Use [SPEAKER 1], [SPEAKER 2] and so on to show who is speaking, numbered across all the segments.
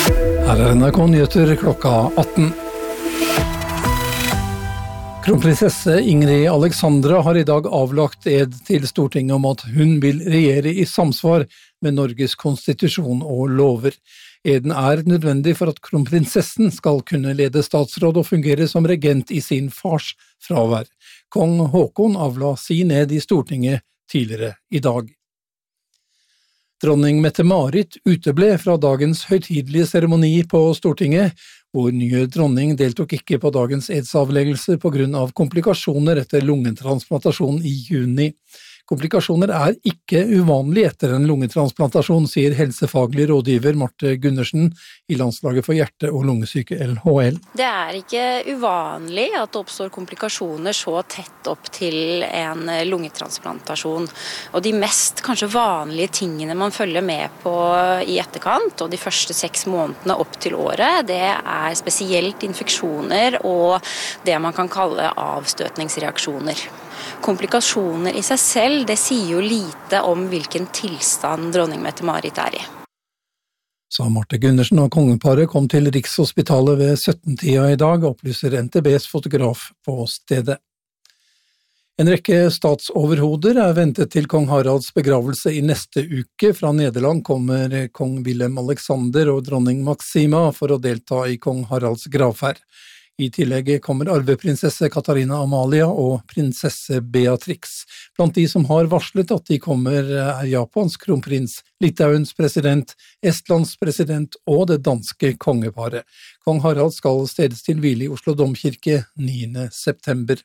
[SPEAKER 1] Her NRK Nyheter klokka 18. Kronprinsesse Ingrid Alexandra har i dag avlagt ed til Stortinget om at hun vil regjere i samsvar med Norges konstitusjon og lover. Eden er nødvendig for at kronprinsessen skal kunne lede statsråd og fungere som regent i sin fars fravær. Kong Haakon avla sin ed i Stortinget tidligere i dag. Dronning Mette-Marit uteble fra dagens høytidelige seremoni på Stortinget. Vår nye dronning deltok ikke på dagens edsavleggelse på grunn av komplikasjoner etter lungetransplantasjon i juni. Komplikasjoner er ikke uvanlig etter en lungetransplantasjon, sier helsefaglig rådgiver Marte Gundersen i Landslaget for hjerte- og lungesyke LHL.
[SPEAKER 2] Det er ikke uvanlig at det oppstår komplikasjoner så tett opp til en lungetransplantasjon. Og de mest kanskje vanlige tingene man følger med på i etterkant, og de første 6 månedene opp til året, det er spesielt infeksjoner og det man kan kalle avstøtningsreaksjoner. Komplikasjoner i seg selv, det sier jo lite om hvilken tilstand dronning Mette-Marit er i.
[SPEAKER 1] Sa Marte Gundersen, og kongeparet kom til Rikshospitalet ved 17-tida i dag, opplyser NTBs fotograf på stedet. En rekke statsoverhoder er ventet til kong Haralds begravelse i neste uke. Fra Nederland kommer kong Willem Alexander og dronning Maxima for å delta i kong Haralds gravferd. I tillegg kommer arveprinsesse Katarina Amalia og prinsesse Beatrix. Blant de som har varslet at de kommer er Japans kronprins, Litauens president, Estlands president og det danske kongeparet. Kong Harald skal stedes til hvile i Oslo Domkirke 9. september.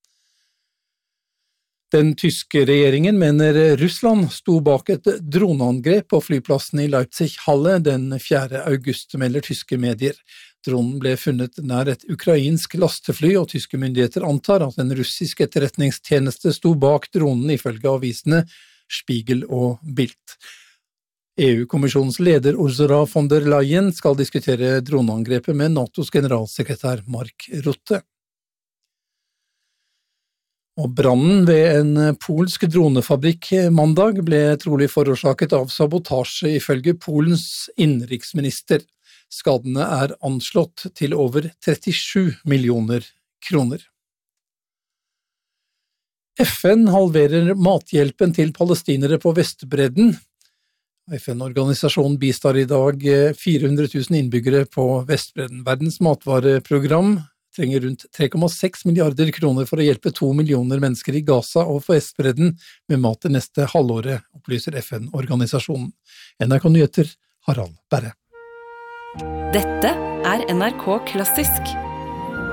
[SPEAKER 1] Den tyske regjeringen mener Russland sto bak et droneangrep på flyplassen i Leipzig-Halle den 4. august, melder tyske medier. Dronen ble funnet nær et ukrainsk lastefly, og tyske myndigheter antar at en russisk etterretningstjeneste sto bak dronen ifølge avisene Spiegel og Bild. EU-kommisjonens leder Ursula von der Leyen skal diskutere droneangrepet med NATOs generalsekretær Mark Rutte. Og brannen ved en polsk dronefabrikk mandag ble trolig forårsaket av sabotasje ifølge Polens innenriksminister. Skadene er anslått til over 37 millioner kroner. FN halverer mathjelpen til palestinere på Vestbredden. FN-organisasjonen bistår i dag 400 000 innbyggere på Vestbredden. Verdens matvareprogram trenger rundt 3,6 milliarder kroner for å hjelpe 2 millioner mennesker i Gaza og på Vestbredden med mat det neste halvåret, opplyser FN-organisasjonen. NRK Nyheter, Harald Berre.
[SPEAKER 3] Dette er NRK Klassisk.